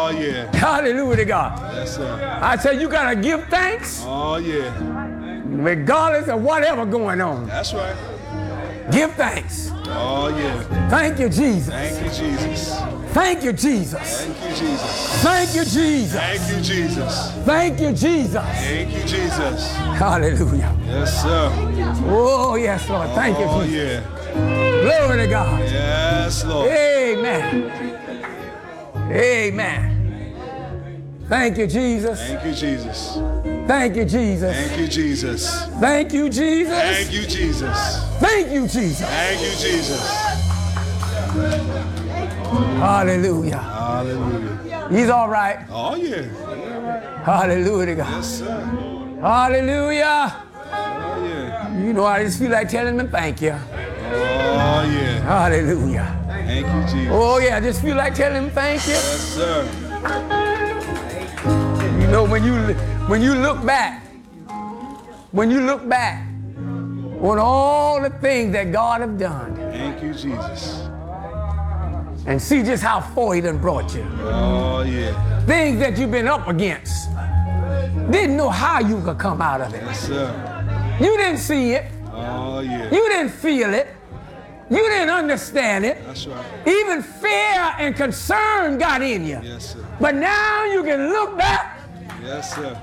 Oh, yeah. Hallelujah to God. Yes, sir. I said you got to give thanks Oh, yeah. regardless of whatever going on. That's right. Give thanks. Oh, yeah. Thank you, Jesus. Thank you, Jesus. Thank you, Jesus. Thank you, Jesus. Thank you, Jesus. Thank you, Jesus. Thank you, Jesus. Thank you, Jesus. Hallelujah. Yes, sir. Oh, yes, Lord. Thank you, Oh, Jesus. yeah. Glory to God. Yes, Lord. Amen. Amen. Thank you, Jesus. Thank you, Jesus. Thank you, Jesus. Thank you, Jesus. Thank you, Jesus. Thank you, Jesus. Thank you, Jesus. Thank you, Jesus. Hallelujah. Hallelujah. He's all right. Oh, yeah. Hallelujah to God. Yes, sir. Hallelujah. Oh, yeah. You know, I just feel like telling him thank you. Oh, yeah. Hallelujah. Thank you, Jesus. Oh, yeah, I just feel like telling him thank you. Yes, sir. You know, when you look back on all the things that God have done Thank you, Jesus. and see just how far he done brought you. Oh, yeah. Things that you've been up against. Didn't know how you could come out of it. Yes, sir. You didn't see it. Oh, yeah. You didn't feel it. You didn't understand it. That's right. Even fear and concern got in you. Yes, sir. But now you can look back. Yes, sir.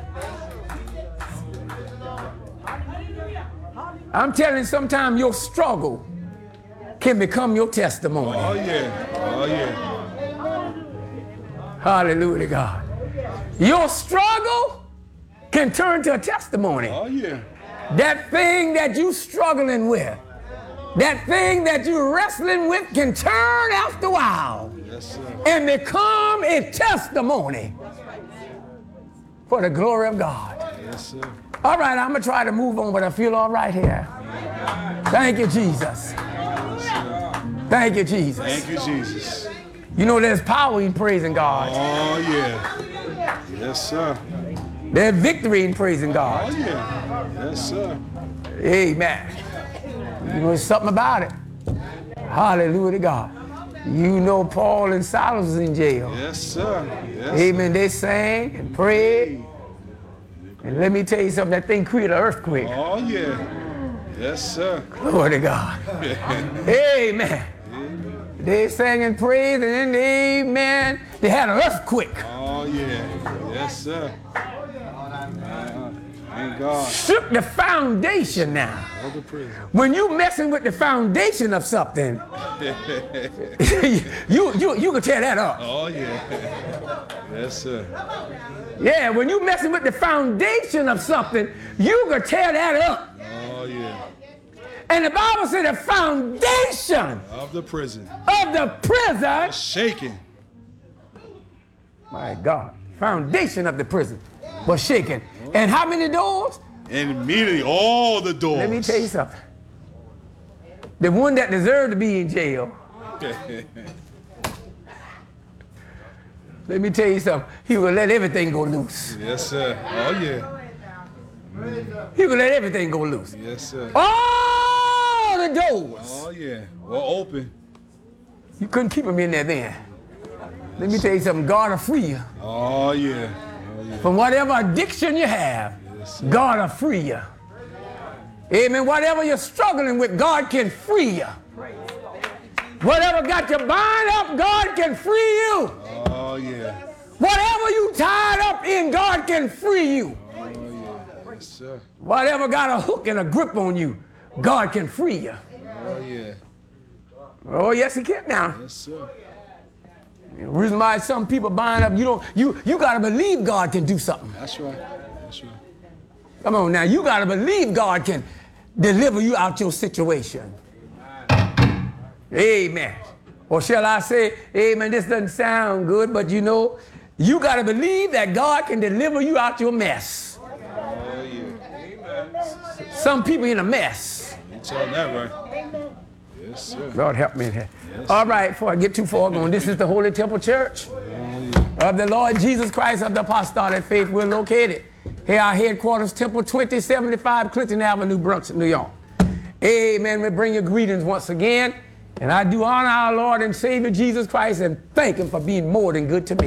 I'm telling you, sometimes your struggle can become your testimony. Oh, yeah. Oh, yeah. Hallelujah to God. Your struggle can turn to a testimony. Oh, yeah. That thing that you struggling with, that thing that you're wrestling with can turn after a while Yes, sir. and become a testimony for the glory of God. Yes, sir. All right, I'm going to try to move on, but I feel all right here. Thank you, Jesus. Thank you, Jesus. Thank you, Jesus. You know, there's power in praising God. Oh, yeah. Yes, sir. There's victory in praising Oh, God. yeah. Yes, sir. Amen. You know, there's something about it. Hallelujah to God. You know, Paul and Silas was in jail. Yes, sir. Yes, Amen. They sang and prayed. And let me tell you something, that thing created an earthquake. Oh, yeah. Yes, sir. Glory to God. Amen. They sang and prayed, and then amen, they had an earthquake. Oh, yeah. Yes, sir. Thank God. Shook the foundation now. Of the prison. When you messing with the foundation of something, you can tear that up. Oh, yeah. Yes, sir. Yeah, when you messing with the foundation of something, you can tear that up. Oh, yeah. And the Bible said the foundation Of the prison. of the prison, Shaking. my God, foundation of the prison was shaken. And how many doors? And immediately all the doors. Let me tell you something. The one that deserved to be in jail, let me tell you something. He will let everything go loose. Yes, sir. Oh, yeah. He will let everything go loose. Yes, sir. All the doors. Oh, yeah. Well, open. You couldn't keep him in there then. Let me tell you something. God will free you. Oh, yeah. Oh, yeah. From whatever addiction you have, Yes, sir. God will free you. Amen. Whatever you're struggling with, God can free you. Whatever got you bind up, God can free you. Oh, yeah. Whatever you tied up in, God can free you. Oh, yeah. Yes, sir. Whatever got a hook and a grip on you, God can free you. Oh, yeah. Oh, yes, he can now. Yes, sir. The reason why some people bind up, you got to believe God can do something. That's right. That's right. Come on now, you got to believe God can deliver you out your situation. Amen. Or shall I say, amen, this doesn't sound good, but you know, you got to believe that God can deliver you out your mess. Oh, yeah. Some people in a mess. You tell that, right? Yes, sir. Lord help me in here. Yes, All right, before I get too far going, this is the Holy Temple Church of the Lord Jesus Christ of the Apostolic Faith. We're located here, our headquarters, Temple 2075 Clinton Avenue, Bronx, New York. Amen. We bring you greetings once again. And I do honor our Lord and Savior Jesus Christ and thank him for being more than good to me.